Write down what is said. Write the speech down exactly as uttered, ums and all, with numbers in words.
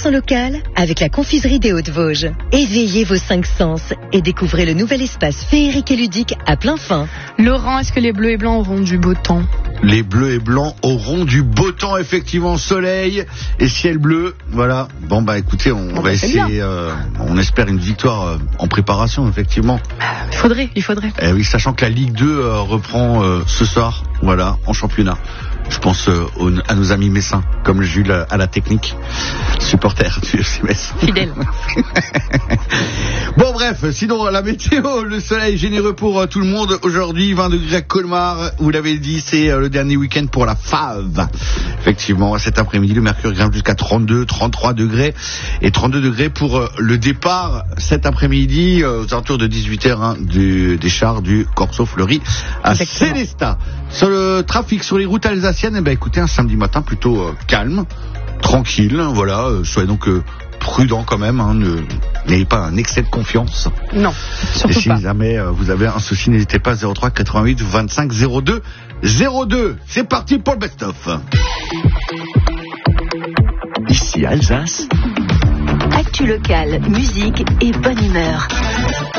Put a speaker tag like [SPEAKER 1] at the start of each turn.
[SPEAKER 1] cent local avec la confiserie des Hauts-de-Vosges. Éveillez vos cinq sens et découvrez le nouvel espace féerique et ludique à plein fin.
[SPEAKER 2] Laurent, est-ce que les bleus et blancs auront du beau temps ?
[SPEAKER 3] Les bleus et blancs auront du beau temps, effectivement, soleil et ciel bleu. Voilà. Bon, bah écoutez, on, on va essayer, euh, on espère une victoire euh, en préparation, effectivement.
[SPEAKER 2] Il faudrait, il faudrait.
[SPEAKER 3] Eh oui, sachant que la Ligue deux euh, reprend euh, ce soir, voilà, en championnat. Je pense euh, aux, à nos amis messins, comme Jules à la technique, supporter du F C Metz.
[SPEAKER 2] Fidèle.
[SPEAKER 3] Bon, bref, sinon la météo, le soleil généreux pour euh, tout le monde. Aujourd'hui, vingt degrés à Colmar, vous l'avez dit, c'est euh, le dernier week-end pour la fave. Effectivement, cet après-midi, le mercure grimpe jusqu'à trente-deux, trente-trois degrés et trente-deux degrés pour euh, le départ cet après-midi, euh, aux alentours de dix-huit heures, hein, du, des chars du Corso Fleury à Célestat. Sur le trafic sur les routes alsaciennes, eh ben, écoutez, un samedi matin plutôt euh, calme, tranquille, hein, voilà, euh, soyez donc euh, prudents quand même, hein, ne, n'ayez pas un excès de confiance.
[SPEAKER 2] Non, surtout
[SPEAKER 3] et si
[SPEAKER 2] pas.
[SPEAKER 3] jamais euh, vous avez un souci, n'hésitez pas, zéro trois quatre-vingt-huit vingt-cinq zéro deux zéro deux. C'est parti pour le best-of.
[SPEAKER 4] Ici Alsace.
[SPEAKER 1] Actu locale, musique et bonne humeur.